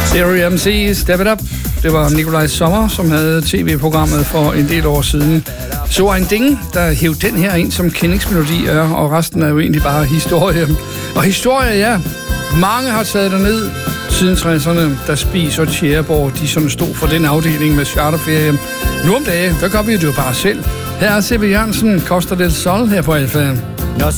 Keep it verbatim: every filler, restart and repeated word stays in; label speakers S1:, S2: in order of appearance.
S1: Stereo M C, Step It Up. Det var Nikolaj Sommer, som havde tv-programmet for en del år siden. Så en ding, der hævde den her ind som kendingsmelodi, og resten er jo egentlig bare historie. Og historie, ja. Mange har taget der ned siden tresserne, da Spies og Tjæreborg, de sådan stod for den afdeling med charterferie. Nu om dagen, der gør vi det jo bare selv. Her er C V Jørgensen, Costa del Sol her på Alfa.